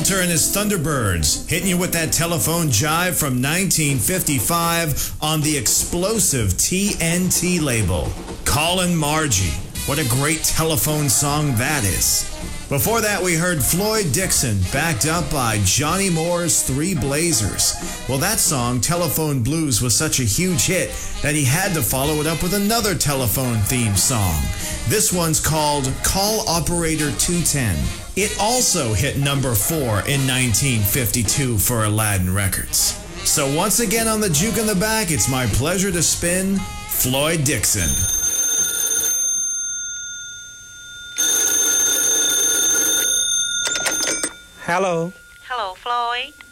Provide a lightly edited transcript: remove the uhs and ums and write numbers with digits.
Walter and his Thunderbirds, hitting you with that telephone jive from 1955 on the explosive TNT label. Callin' Margie. What a great telephone song that is. Before that, we heard Floyd Dixon, backed up by Johnny Moore's Three Blazers. Well, that song, Telephone Blues, was such a huge hit that he had to follow it up with another telephone theme song. This one's called Call Operator 210. It also hit number 4 in 1952 for Aladdin Records. So once again on the Juke in the Back, it's my pleasure to spin Floyd Dixon. Hello. Hello, Floyd.